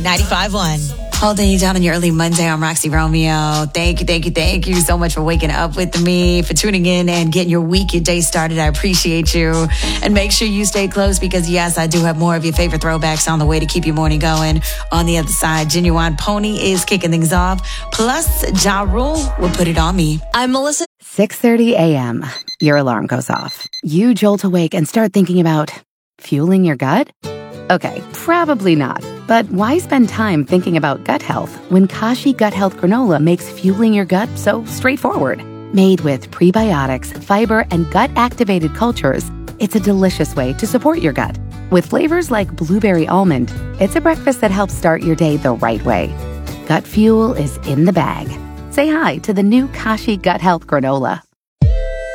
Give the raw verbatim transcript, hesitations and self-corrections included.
ninety-five point one. Holding you down on your early Monday. I'm Roxy Romeo. Thank you, thank you, thank you so much for waking up with me, for tuning in and getting your week, your day started. I appreciate you. And make sure you stay close because, yes, I do have more of your favorite throwbacks on the way to keep your morning going. On the other side, Genuine Pony is kicking things off. Plus, Ja Rule will put it on me. I'm Melissa. six thirty a.m. Your alarm goes off. You jolt awake and start thinking about fueling your gut? Okay, probably not. But why spend time thinking about gut health when Kashi Gut Health Granola makes fueling your gut so straightforward? Made with prebiotics, fiber, and gut-activated cultures, it's a delicious way to support your gut. With flavors like blueberry almond, it's a breakfast that helps start your day the right way. Gut fuel is in the bag. Say hi to the new Kashi Gut Health Granola.